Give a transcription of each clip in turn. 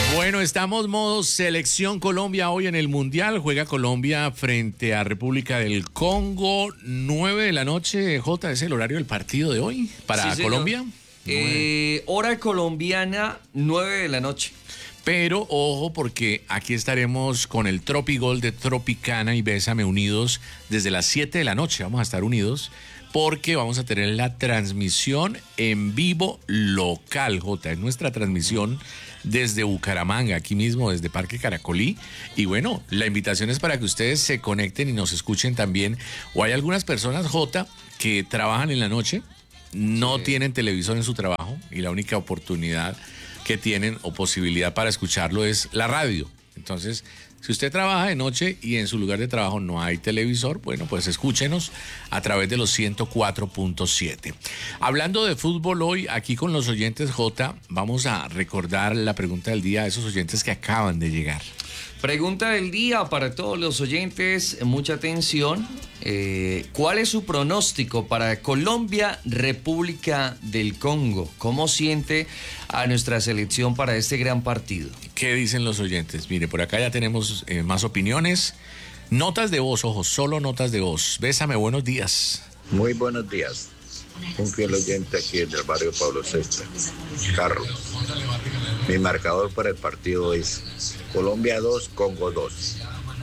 Bueno, estamos modo selección Colombia hoy en el Mundial. Juega Colombia frente a República del Congo, 9 de la noche. J, ¿es el horario del partido de hoy para Sí, Colombia? Hora colombiana, 9 de la noche. Pero ojo, porque aquí estaremos con el Tropigol de Tropicana y Bésame unidos desde las 7 de la noche. Vamos a estar unidos porque vamos a tener la transmisión en vivo local, J. Es nuestra transmisión desde Bucaramanga, aquí mismo, desde Parque Caracolí. Y bueno, la invitación es para que ustedes se conecten y nos escuchen también. O hay algunas personas, J, que trabajan en la noche, no tienen televisor en su trabajo y la única oportunidad que tienen o posibilidad para escucharlo es la radio. Entonces, si usted trabaja de noche y en su lugar de trabajo no hay televisor, bueno, pues escúchenos a través de los 104.7. Hablando de fútbol hoy, aquí con los oyentes J, vamos a recordar la pregunta del día a esos oyentes que acaban de llegar. Pregunta del día para todos los oyentes, mucha atención. ¿Cuál es su pronóstico para Colombia, República del Congo? ¿Cómo siente a nuestra selección para este gran partido? ¿Qué dicen los oyentes? Mire, por acá ya tenemos más opiniones. Notas de voz, ojo, solo notas de voz. Bésame, buenos días. Muy buenos días. Un fiel oyente aquí del barrio Pablo VI, Carlos. Mi marcador para el partido es Colombia 2, Congo 2.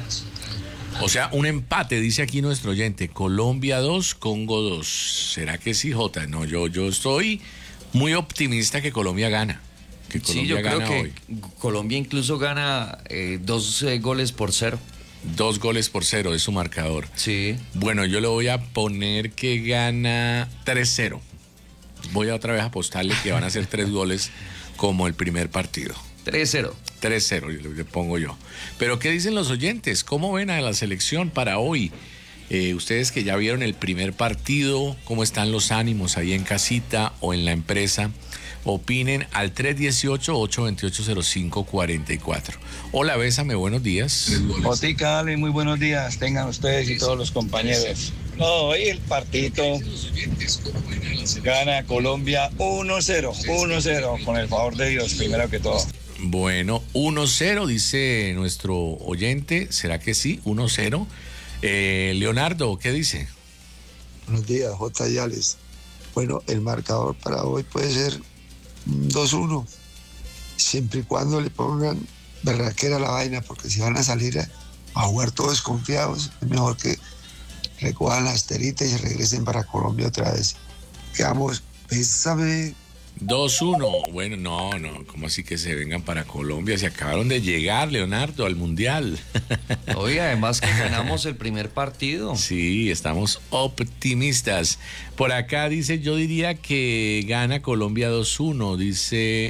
O sea, un empate, dice aquí nuestro oyente. Colombia 2, Congo 2. ¿Será que sí, Jota? No, yo estoy muy optimista que Colombia gana. Que Colombia sí, yo creo gana que hoy. Colombia incluso gana 2 goles por 0. 2 goles por 0 es su marcador. Sí. Bueno, yo le voy a poner que gana 3-0. Voy a otra vez apostarle que van a ser 3 goles como el primer partido. 3-0. 3-0, le pongo yo. Pero ¿qué dicen los oyentes? ¿Cómo ven a la selección para hoy? Ustedes que ya vieron el primer partido, ¿cómo están los ánimos ahí en casita o en la empresa? Opinen al 318-828-0544. Hola, Bésame, buenos días. Botica, Ale, muy buenos días. Tengan ustedes y todos los compañeros. No, hoy el partido gana Colombia 1-0, 1-0, con el favor de Dios, primero que todo. Bueno, 1-0, dice nuestro oyente. ¿Será que sí? 1-0. Leonardo, ¿qué dice? Buenos días, J. Yales. Bueno, el marcador para hoy puede ser 2-1, siempre y cuando le pongan berraquera a la vaina, porque si van a salir a jugar todos desconfiados, es mejor que recojan la esterita y se regresen para Colombia otra vez. Quedamos, bésame. 2-1. Bueno, no, ¿cómo así que se vengan para Colombia? Se acabaron de llegar, Leonardo, al Mundial. Oye, además que ganamos el primer partido. Sí, estamos optimistas. Por acá dice, yo diría que gana Colombia 2-1, dice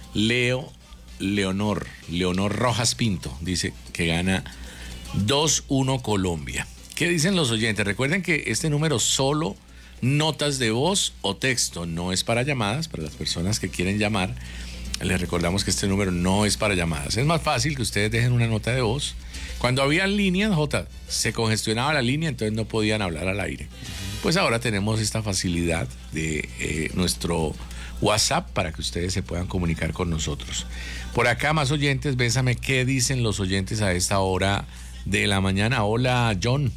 Leonor Rojas Pinto, dice que gana 2-1 Colombia. ¿Qué dicen los oyentes? Recuerden que este número solo notas de voz o texto, no es para llamadas. Para las personas que quieren llamar, les recordamos que este número no es para llamadas. Es más fácil que ustedes dejen una nota de voz. Cuando había líneas, J, se congestionaba la línea, entonces no podían hablar al aire. Pues ahora tenemos esta facilidad de nuestro WhatsApp para que ustedes se puedan comunicar con nosotros. Por acá más oyentes, bésame, ¿qué dicen los oyentes a esta hora de la mañana? Hola, John.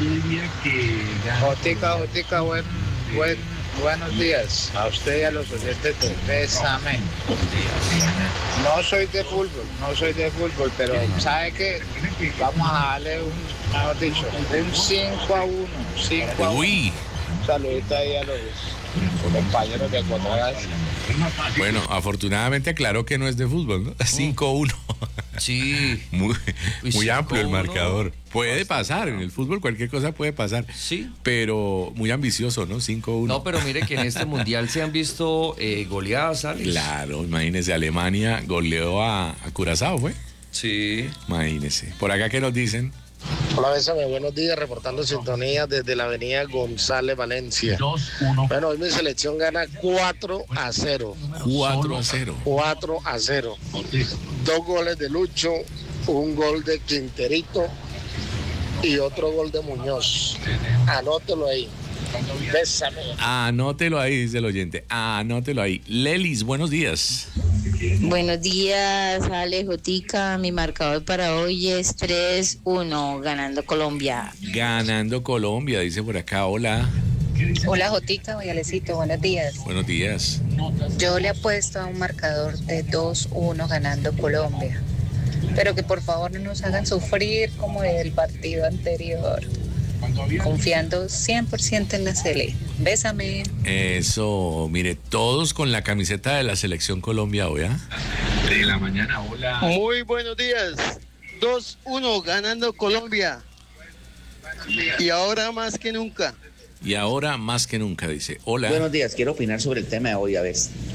Jotica, buenos días a usted y a los oyentes de Bésame. No soy de fútbol, pero ¿sabe qué? Vamos a darle un 5-1. Uy. Un saludito ahí a los compañeros de Cotogas. Bueno, afortunadamente aclaró que no es de fútbol, ¿no? 5-1. Sí. Muy amplio el marcador. Puede pasar, en el fútbol cualquier cosa puede pasar. Sí. Pero muy ambicioso, ¿no? 5-1. No, pero mire que en este mundial se han visto goleadas, ¿sabes? Claro, imagínese, Alemania goleó a Curazao, ¿fue? Sí. Imagínese. Por acá, ¿qué nos dicen? Hola, Bésame, buenos días, reportando sintonía desde la avenida González, Valencia. 2-1. Bueno, hoy mi selección gana 4-0. 4-0. 4-0. 2 goles de Lucho, un gol de Quinterito y otro gol de Muñoz. Anótelo ahí. Bésame. Anótelo ahí, dice el oyente. Anótelo ahí. Lelis, buenos días. Buenos días, Ale, Jotica. Mi marcador para hoy es 3-1, ganando Colombia. Ganando Colombia, dice por acá. Hola. Hola Jotica, hoy Alecito, buenos días. Buenos días. Yo le apuesto a un marcador de 2-1 ganando Colombia, pero que por favor no nos hagan sufrir como el partido anterior, confiando 100% en la Sele. Bésame. Eso, mire, todos con la camiseta de la Selección Colombia hoy, ¿ah? De la mañana, hola. Muy buenos días. 2-1 ganando Colombia. Y ahora más que nunca. Y ahora más que nunca, dice. Hola. Buenos días, quiero opinar sobre el tema de hoy, a ver.